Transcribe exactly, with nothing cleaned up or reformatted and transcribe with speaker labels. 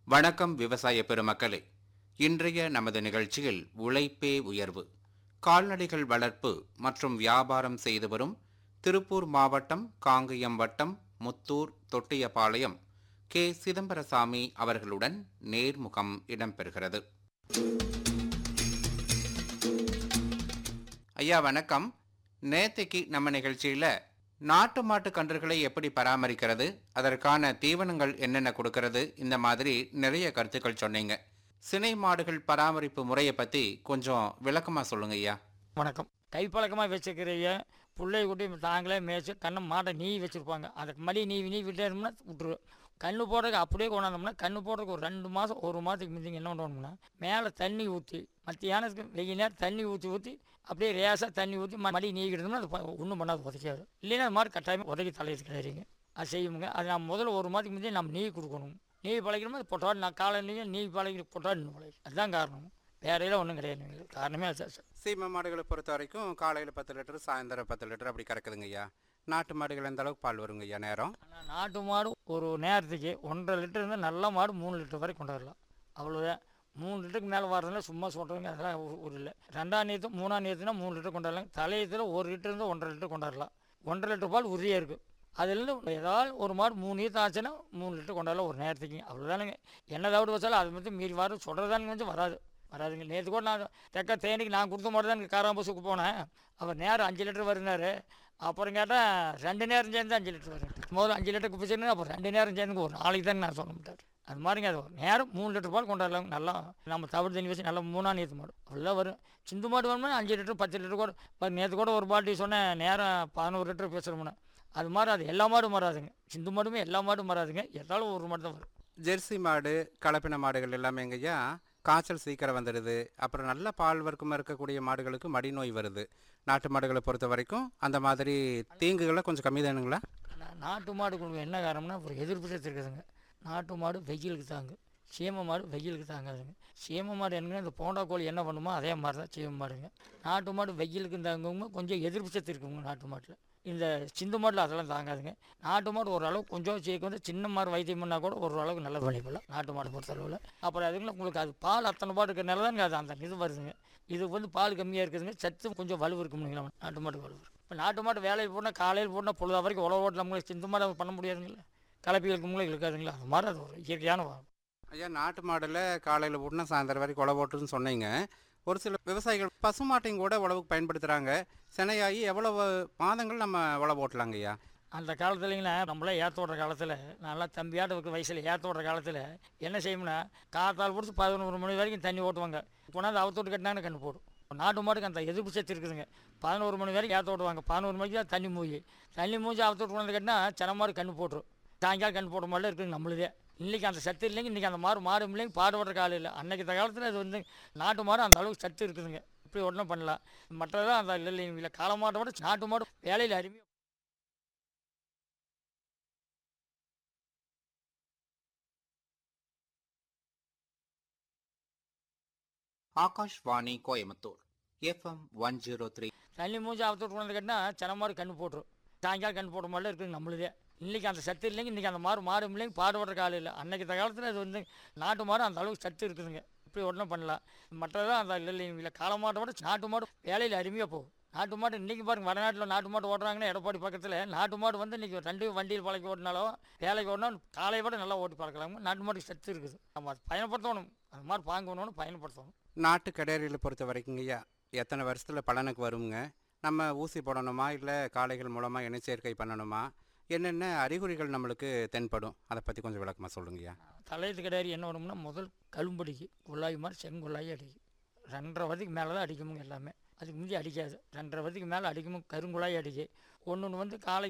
Speaker 1: வணக்கம் விவசாய பெருமக்களே. இன்றைய நமது நிகழ்ச்சியில் உழைப்பே உயர்வு, கால்நடைகள் வளர்ப்பு மற்றும் வியாபாரம் செய்து வரும் திருப்பூர் மாவட்டம் காங்கயம் வட்டம் முத்தூர் தொட்டியபாளையம் கே சிதம்பரசாமி அவர்களுடன் நேர்முகம் இடம்பெறுகிறது. ஐயா வணக்கம். நேத்தைக்கு நம்ம நிகழ்ச்சியில நாட்டு மாட்டு கன்றுகளை எப்படி பராமரிக்கிறது, அதற்கான தீவனங்கள் என்னென்ன கொடுக்கறது, இந்த மாதிரி நிறைய கருத்துக்கள் சொன்னீங்க. சினை மாடுகள் பராமரிப்பு முறையை பத்தி கொஞ்சம் விளக்கமா சொல்லுங்க ஐயா.
Speaker 2: வணக்கம். கைப்பழக்கமாக வச்சுக்கிறீங்க பிள்ளை குட்டி தாங்களே மேய்ச்சி கண்ணை மாட்டை நீவி வச்சுருப்பாங்க. அதுக்கு மடி நீவி நீவி விட்டோம்னா விட்டுருவோம். கண்ணு போடுறதுக்கு அப்படியே கொண்டாந்தோம்னா கண்ணு போடுறதுக்கு ஒரு ரெண்டு மாதம் ஒரு மாதத்துக்கு முந்திங்க என்ன பண்ணணும்னா மேலே தண்ணி ஊற்றி மத்தியானத்துக்கு வெயில் நேரம் தண்ணி ஊற்றி ஊற்றி அப்படியே ரேசாக தண்ணி ஊற்றி மடி நீக்கிட்டோம்னா அது ஒன்றும் பண்ணாது, உதைக்காது. இல்லைன்னா அது மாதிரி கட்டாயமாக உதக்கி தலையை கிடையாதுங்க. அது செய்யுங்க. அது நம்ம முதல்ல ஒரு மாதத்துக்கு முந்தைய நம்ம நீவி கொடுக்கணும். நீவி பழக்கணுமா அது பொட்டாடு நான் காலையிலையும் நீவி பழகி பொட்டாடு பழகி அதுதான் காரணம். வேறையில ஒன்றும் கிடையாது. காரணமே அது சார்.
Speaker 1: சீமை மாடுகளை பொறுத்த வரைக்கும் காலையில் பத்து லிட்டர், சாயந்தரம் பத்து லிட்டர் அப்படி கறக்குதுங்க ஐயா. நாட்டு மாடுகள் எந்த அளவுக்கு பால் வருங்க ஐயா நேரம்?
Speaker 2: ஆனால் நாட்டு மாடு ஒரு நேரத்துக்கு ஒன்றரை லிட்டர் இருந்தால் நல்ல மாடு மூணு லிட்டர் வரைக்கும் கொண்டு வரலாம். அவ்வளோதான். மூணு லிட்டருக்கு மேலே வரதுனால சும்மா சொல்கிறதுங்க அதெல்லாம் ஒரு இல்லை. ரெண்டாம் நேரத்து மூணாம் நேரத்துனா மூணு லிட்டர் கொண்டு வரலாம். தலையத்தில் ஒரு லிட்டர் இருந்தால் ஒன்றரை லிட்டர் கொண்டாடலாம். ஒன்றரை லிட்டர் பால் உறுதியாக இருக்குது. அதுலேருந்து ஏதாவது ஒரு மாடு மூணு ஈத்து ஆச்சுன்னா மூணு லிட்டர் கொண்டாடலாம் ஒரு நேரத்துக்கு. அவ்வளோதானுங்க. என்ன தவிர வச்சாலும் அது மட்டும் மீறி வரும் சொல்கிறதானுங்க வந்து வராது வராதுங்க. நேற்று கூட நான் தெக்க தேனிக்கு நான் கொடுத்த மாட்டு தான் காராம்பசுக்கு போனேன். அவர் நேரம் அஞ்சு லிட்டர் வருனார். அப்புறம் கேட்டால் ரெண்டு நேரம் சேர்ந்து அஞ்சு லிட்டர் வரும். முதல்ல அஞ்சு லிட்டருக்கு பிடிச்சிருந்து அப்புறம் ரெண்டு நேரம் சேர்ந்து ஒரு நாளைக்கு தான் நான் சொல்ல மாட்டார். அது மாதிரிங்க. அது ஒரு நேரம் மூணு லிட்டர் பால் கொண்டாடலாம். நல்லா நம்ம தவிர தண்ணி வச்சு நல்லா மூணாம் நேற்று மாடு அவ்வளோதான் வரும். சிந்து மாடு வேணுமா அஞ்சு லிட்டர் பத்து லிட்டர் கூட இப்போ நேற்று கூட ஒரு பாட்டி சொன்னேன் நேரம் பதினோரு லிட்டர் பேசுகிறோம்னா அது மாதிரி அது எல்லா மாடும் வராதுங்க. சிந்து மாடுமே எல்லா மாடும் வராதுங்க. ஏதாலும் ஒரு மாடு தான் வரும்.
Speaker 1: ஜெர்சி மாடு, கலப்பின மாடுகள் எல்லாமே எங்கய்யா காய்ச்சல் சீக்கிரம் வந்துடுது. அப்புறம் நல்ல பால் வர்க்கமாக இருக்கக்கூடிய மாடுகளுக்கு மடி நோய் வருது. நாட்டு மாடுகளை பொறுத்த வரைக்கும் அந்த மாதிரி தீங்குகளை கொஞ்சம் கம்மி தானுங்களா?
Speaker 2: ஆனால் நாட்டு மாடுகளுக்கு என்ன காரணம்னா ஒரு எதிர்ப்பு சக்தி இருக்குதுங்க. நாட்டு மாடு வெயிலுக்கு தாங்க, சீம மாடு வெயிலுக்கு தாங்காதுங்க. சீம மாடு என்னங்க இந்த போண்டா கோழி என்ன பண்ணுமோ அதே மாதிரி தான் சீம மாடுங்க. நாட்டு மாடு வெயிலுக்கு தாங்கவங்க கொஞ்சம் எதிர்ப்பு சக்தி இருக்குங்க நாட்டு மாட்டில். இந்த சிந்து மாட்டில் அதெல்லாம் தாங்காதுங்க. நாட்டு மாடு ஓரளவு கொஞ்சம் சீக்கிரம் வந்து சின்ன மாடு வைத்தியம் பண்ணால் கூட ஓரளவுக்கு நல்ல வழிபடலாம் நாட்டு மாடு பொறுத்தளவில். அப்புறம் அதுக்குள்ள உங்களுக்கு அது பால் அத்தனை பாடு இருக்கிறனால தாங்க அது அந்த இது வருதுங்க. இது வந்து பால் கம்மியாக இருக்குதுங்க. சத்து கொஞ்சம் வலுவு இருக்குங்களா நாட்டு மாடு வலுவு. இப்போ நாட்டு மாடு வேலைக்கு போனால் காலையில் போனால் பொழுது வரைக்கும் உழவு ஓட்டலாம். உங்களுக்கு சிந்து மாடு பண்ண முடியாதுங்களா, கலப்பிகளுக்கு மூலம் இருக்காதுங்களா. அது மாதிரி அது ஒரு இயற்கையான வரும்.
Speaker 1: ஐயா நாட்டு மாடில் காலையில் போட்டுனா சாயந்தரம் வரைக்கும் உழவு ஓட்டுன்னு சொன்னீங்க. ஒரு சில விவசாயிகள் பசுமாட்டையும் கூட உழவுக்கு பயன்படுத்துகிறாங்க. சினையாகி எவ்வளவு மாதங்கள் நம்ம உழவு ஓட்டலாங்க ஐயா?
Speaker 2: அந்த காலத்துலங்களா நம்மளே ஏற்ற ஓடுற காலத்தில் நல்லா தம்பியாட்ட இருக்கிற வயசில் ஏற்ற ஓடுற காலத்தில் என்ன செய்யணும்னா காத்தால் பிடிச்சி பதினோரு மணி வரைக்கும் தண்ணி ஓட்டுவாங்க. கொண்டாந்து அவத்தோட்டு கட்டினாங்க கண்ணு போடும். நாட்டு மாட்டுக்கு அந்த எதிர்ப்பு சக்தி இருக்குதுங்க. பதினோரு மணி வரைக்கும் ஏற்ற ஓட்டுவாங்க. பதினோரு மணிக்கு தான் தண்ணி மூழ்கி தண்ணி மூஞ்சி அவத்தோட்டு கொண்டாந்து கட்டினா சில மாடு கண்ணு போட்டுரும். சாயங்காலம் கண்ணு போட்ட மாதிரிலாம் இருக்குது நம்மளுதே. இன்றைக்கி அந்த சத்து இல்லைங்க. இன்றைக்கி அந்த மாடு மாடு இல்லைங்க, பாடுபடுற காலம் இல்லை. அன்றைக்கி இந்த காலத்தில் அது வந்து நாட்டு மாடு அந்த அளவுக்கு சத்து இருக்குதுங்க. இப்படி ஒன்றும் பண்ணலாம். மற்றதான் அந்த இல்லை இல்லை காளை மாட்டை விட நாட்டு மாடு வேலையில் அருமையாக.
Speaker 1: Akashvani Coimbatore FM one zero three.
Speaker 2: தண்ணி மூஞ்சி அவத்தோட்டு கொண்டாந்து கட்டினா சில மாடு கண்ணு போட்டுரும். சாயங்காலம் கண்ணு போட்ட மாதிரிலாம் இருக்குது நம்மளுதே. இன்றைக்கி அந்த சத்து இல்லைங்க. இன்றைக்கி அந்த மாடு மாடு இல்லைங்க, பாடுபடுற காலம் இல்லை. அன்றைக்கி இந்த காலத்தில் அது வந்து நாட்டு மாடு அந்த அளவுக்கு சத்து இருக்குதுங்க. இப்படி ஒன்றும் பண்ணலாம். மற்றதான் அந்த இல்லை இல்லை காளை மாட்டை விட நாட்டு மாடு வேலையில் அருமையாக போகும். நாட்டு மாடு இன்றைக்கி பாருங்கள் வடநாட்டில் நாட்டு மாடு ஓட்டுறாங்கன்னா எடப்பாடி பக்கத்தில் நாட்டு மாடு வந்து இன்றைக்கி ரெண்டு வண்டியில் பழக்கி ஓட்டினாலும் வேலைக்கு ஓட்டினாலும் காலையை விட நல்லா ஓட்டி பழக்கலாங்க. நாட்டு மாட்டுக்கு சத்து இருக்குது. நம்ம அதை பயன்படுத்தணும். அது மாதிரி பாங்கணும்னு பயன்படுத்தணும்.
Speaker 1: நாட்டு கடையறியில் பொறுத்த வரைக்குங்க ஐயா எத்தனை வருஷத்தில் பலனுக்கு வருங்க? நம்ம ஊசி போடணுமா இல்லை காளைகள் மூலமாக இனச்சேர்க்கை பண்ணணுமா? என்னென்ன அறிகுறிகள் நம்மளுக்கு தென்படும் அதை பற்றி கொஞ்சம் விளக்கமாக சொல்லுங்கய்யா.
Speaker 2: தலையத்து கிடையாது என்ன வேணும்னா முதல் கழும்படிக்கு குள்ளாய் மாதிரி செங்குள்ளாயி அடிக்கும். ரெண்டரை வதிக்கு மேலே தான் அடிக்குமுங்க எல்லாமே. அதுக்கு முந்தி அடிக்காது. ரெண்டரை வதிக்கு மேலே அடிக்கும்போது கருங்குழாய் அடிக்கும். ஒன்று ஒன்று வந்து காலை